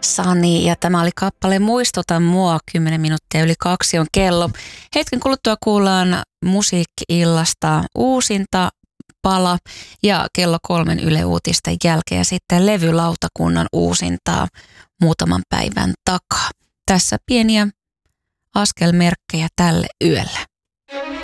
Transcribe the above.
Sani ja tämä oli kappale Muistuta mua, 10 minuuttia yli 2 on kello. Hetken kuluttua kuullaan Musiikki-illasta uusinta pala ja kello 3 Yle Uutisten jälkeen sitten levylautakunnan uusintaa muutaman päivän takaa. Tässä pieniä askelmerkkejä tälle yölle.